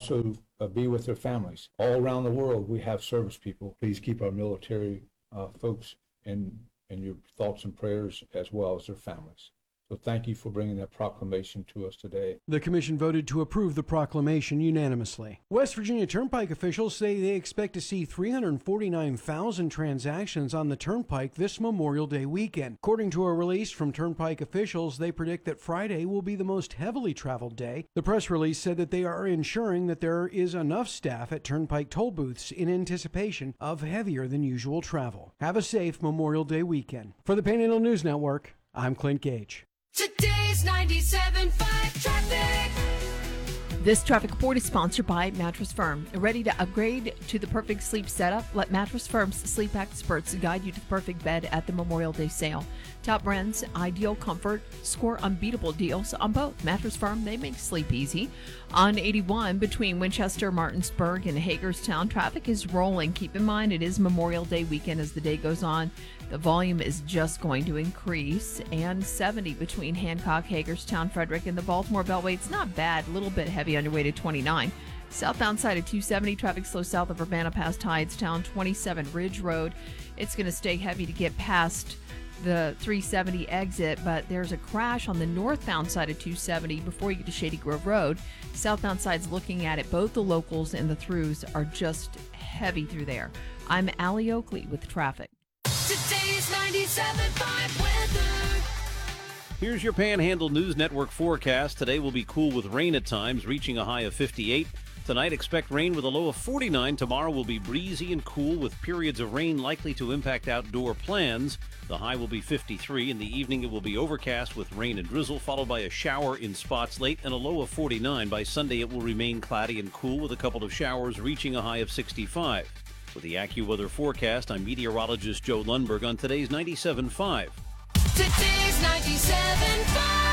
also be with their families. All around the world, we have service people. Please keep our military folks in your thoughts and prayers, as well as their families. So thank you for bringing that proclamation to us today. The commission voted to approve the proclamation unanimously. West Virginia Turnpike officials say they expect to see 349,000 transactions on the Turnpike this Memorial Day weekend. According to a release from Turnpike officials, they predict that Friday will be the most heavily traveled day. The press release said that they are ensuring that there is enough staff at Turnpike toll booths in anticipation of heavier than usual travel. Have a safe Memorial Day weekend. For the Panhandle News Network, I'm Clint Gage. Today's 97.5 traffic. This traffic report is sponsored by Mattress Firm. Ready to upgrade to the perfect sleep setup? Let Mattress Firm's sleep experts guide you to the perfect bed at the Memorial Day sale. Top brands, ideal comfort, score unbeatable deals on both. Mattress Firm, they make sleep easy. On 81 between Winchester, Martinsburg, and Hagerstown, traffic is rolling. Keep in mind it is Memorial Day weekend. As the day goes on, the volume is just going to increase. And 70 between Hancock, Hagerstown, Frederick, and the Baltimore Beltway. It's not bad. A little bit heavy on your way to 29. Southbound side of 270, traffic slow south of Urbana past Hydestown, 27 Ridge Road. It's going to stay heavy to get past the 370 exit, but there's a crash on the northbound side of 270 before you get to Shady Grove Road. Southbound side's looking at it. Both the locals and the throughs are just heavy through there. I'm Allie Oakley with traffic. Today's 97.5 weather. Here's your Panhandle News Network forecast. Today will be cool with rain at times, reaching a high of 58. Tonight, expect rain with a low of 49. Tomorrow will be breezy and cool with periods of rain likely to impact outdoor plans. The high will be 53. In the evening, it will be overcast with rain and drizzle, followed by a shower in spots late and a low of 49. By Sunday, it will remain cloudy and cool with a couple of showers, reaching a high of 65. With the AccuWeather forecast, I'm meteorologist Joe Lundberg on today's 97.5. Today's 97.5.